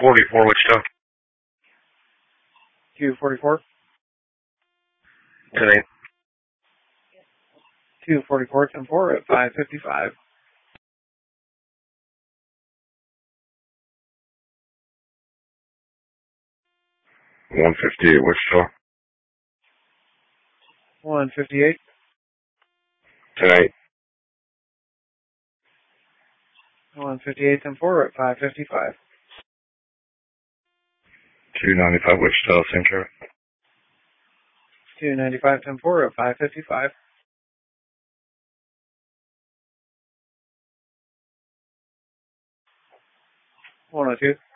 244 Wichita. 244. 10-8. 244, 10-4 at 555. 158 Wichita. 158. 10-8. 158, 10-4 at 555. 295 Wichita, same traffic. 295, 10-4 at 555. 102.